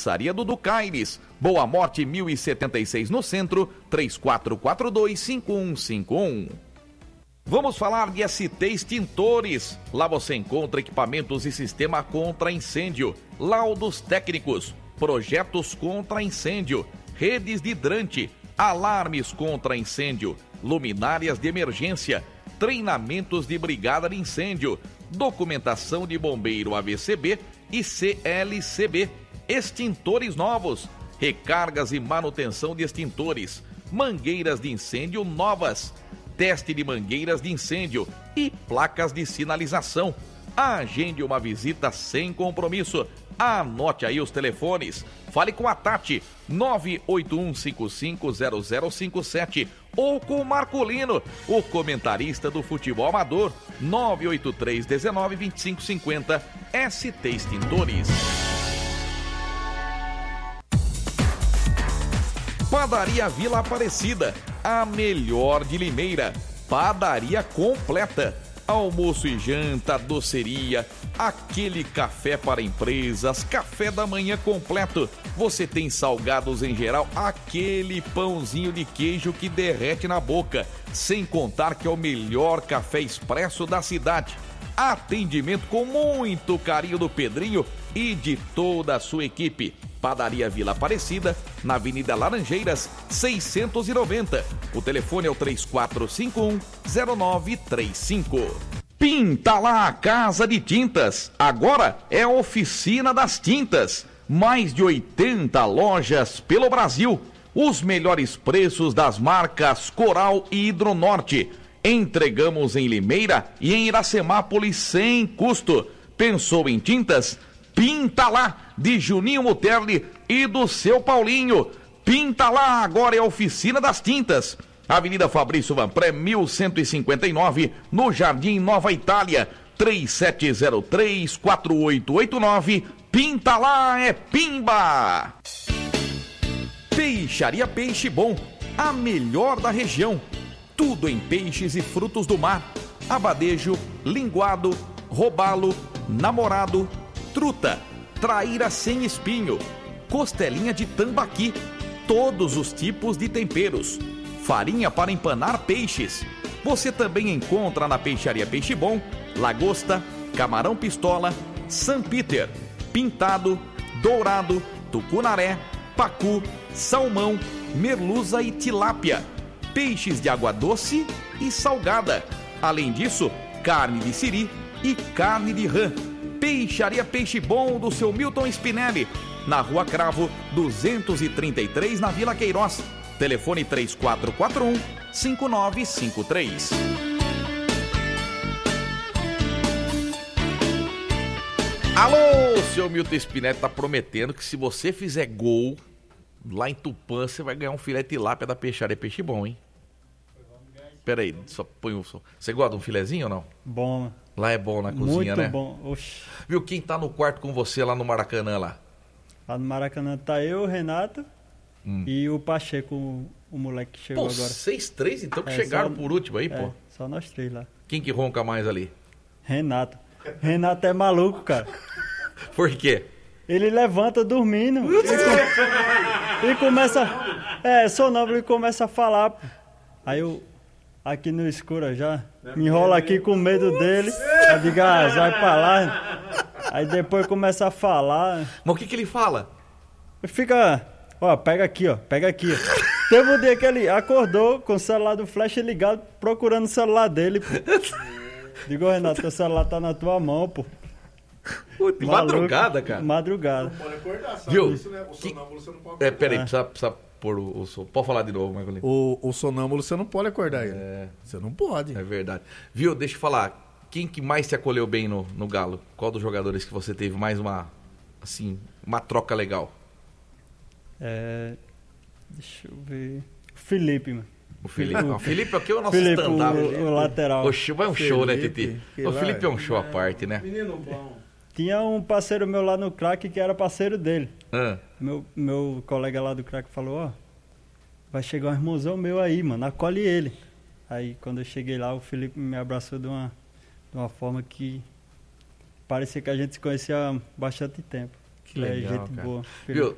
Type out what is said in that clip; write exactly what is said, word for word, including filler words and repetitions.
Pizzaria Dudu Caires, Boa Morte mil e setenta e seis no centro, três quatro quatro dois, cinco um cinco um. Vamos falar de S T Extintores. Lá você encontra equipamentos e sistema contra incêndio, laudos técnicos, projetos contra incêndio, redes de hidrante, alarmes contra incêndio, luminárias de emergência, treinamentos de brigada de incêndio, documentação de bombeiro A V C B e C L C B, extintores novos, recargas e manutenção de extintores, mangueiras de incêndio novas, teste de mangueiras de incêndio e placas de sinalização. Agende uma visita sem compromisso. Anote aí os telefones. Fale com a Tati, nove oito um cinco cinco zero zero cinco sete, ou com o Marcolino, o comentarista do futebol amador, nove oito três um nove, dois cinco cinco zero. S T Extintores. Padaria Vila Aparecida, a melhor de Limeira. Padaria completa. Almoço e janta, doceria, aquele café para empresas, café da manhã completo. Você tem salgados em geral, aquele pãozinho de queijo que derrete na boca. Sem contar que é o melhor café expresso da cidade. Atendimento com muito carinho do Pedrinho e de toda a sua equipe. Padaria Vila Aparecida, na Avenida Laranjeiras, seiscentos e noventa. O telefone é o três quatro cinco um, zero nove três cinco. Pinta lá a Casa de Tintas. Agora é a Oficina das Tintas. Mais de oitenta lojas pelo Brasil. Os melhores preços das marcas Coral e Hidronorte. Entregamos em Limeira e em Iracemápolis sem custo. Pensou em tintas? Pinta lá, de Juninho Muterli e do seu Paulinho. Pinta lá, agora é a Oficina das Tintas. Avenida Fabrício Vanpré, mil cento e cinquenta e nove, no Jardim Nova Itália, três sete zero três, quatro oito oito nove. Pinta lá, é pimba! Peixaria Peixe Bom, a melhor da região. Tudo em peixes e frutos do mar. Abadejo, linguado, robalo, namorado, truta, traíra sem espinho, costelinha de tambaqui, todos os tipos de temperos, farinha para empanar peixes. Você também encontra na Peixaria Peixe Bom, lagosta, camarão pistola, San Peter, pintado, dourado, tucunaré, pacu, salmão, merluza e tilápia, peixes de água doce e salgada. Além disso, carne de siri e carne de rã. Peixaria Peixe Bom do seu Milton Spinelli, na Rua Cravo, duzentos e trinta e três, na Vila Queiroz. Telefone três quatro quatro um, cinco nove cinco três. Alô, seu Milton Spinelli tá prometendo que se você fizer gol lá em Tupã, você vai ganhar um filé de tilápia da Peixaria Peixe Bom, hein? Pera aí, só põe o som. Você gosta de um filezinho ou não? Bom. Lá é bom na cozinha, muito né? Muito bom. Oxi. Viu quem tá no quarto com você lá no Maracanã lá? Lá no Maracanã tá eu, o Renato hum. e o Pacheco, o, o moleque que chegou pô, agora. Vocês três então que é, chegaram só, por último aí, é, pô? Só nós três lá. Quem que ronca mais ali? Renato. Renato é maluco, cara. Por quê? Ele levanta dormindo e, com... e começa... É, sonâmbulo e começa a falar. Aí eu... Aqui no escuro já, me enrola aqui com medo dele, aí digo, ah, vai pra lá, aí depois começa a falar. Mas o que que ele fala? Fica, ó, pega aqui, ó, pega aqui. Ó. Teve um dia que ele acordou com o celular do Flash ligado, procurando o celular dele, pô. Digo, Renato, teu celular tá na tua mão, pô. De madrugada, cara. Madrugada. Não pode acordar, sabe? Viu? Isso, né? O sonâmbulo você não pode acordar. É, peraí, precisa... precisa... Por o, o, pode falar de novo, Marcolino. O, o sonâmbulo você não pode acordar ele. É, você não pode. É verdade. Viu, deixa eu falar. Quem que mais te acolheu bem no, no Galo? Qual dos jogadores que você teve mais uma, assim, uma troca legal? É, deixa eu ver. Felipe, mano. O Felipe. O Felipe aqui é o nosso Felipe, stand-up. O, o lateral. Oxe, vai um Felipe, show, né, Titi? O Felipe é um show à parte, né? Menino bom. Tinha um parceiro meu lá no crack que era parceiro dele. Ah. Meu, meu colega lá do crack falou, ó, vai chegar um irmãozão meu aí, mano, acolhe ele. Aí quando eu cheguei lá, o Felipe me abraçou de uma, de uma forma que parecia que a gente se conhecia há bastante tempo. Que legal, é gente cara. boa. Viu?